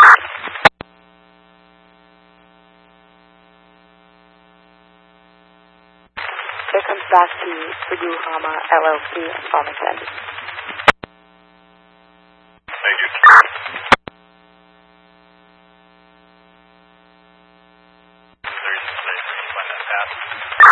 Here comes back to Fuguhama LLC in Farmington.